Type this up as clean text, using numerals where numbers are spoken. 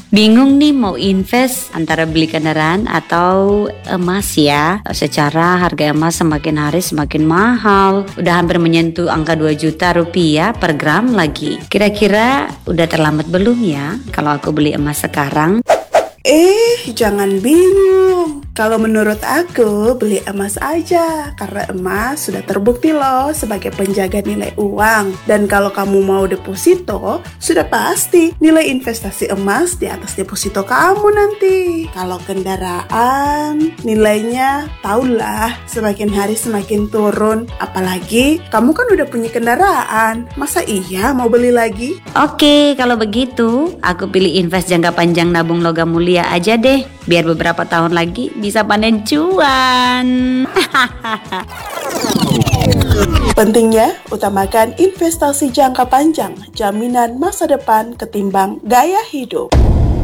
Bingung nih mau invest antara beli kendaraan atau emas ya. Secara harga emas semakin hari semakin mahal. Udah hampir menyentuh angka 2 juta rupiah per gram lagi. Kira-kira udah terlambat belum ya kalau aku beli emas sekarang? Jangan bingung. Kalau menurut aku, beli emas aja. Karena emas sudah terbukti loh sebagai penjaga nilai uang. Dan kalau kamu mau deposito, sudah pasti nilai investasi emas di atas deposito kamu nanti. Kalau kendaraan, nilainya tahulah semakin hari semakin turun. Apalagi kamu kan udah punya kendaraan. Masa iya mau beli lagi? Oke, kalau begitu aku pilih invest jangka panjang nabung logam mulia aja deh, biar beberapa tahun lagi bisa panen cuan. Pentingnya, utamakan investasi jangka panjang, jaminan masa depan ketimbang gaya hidup.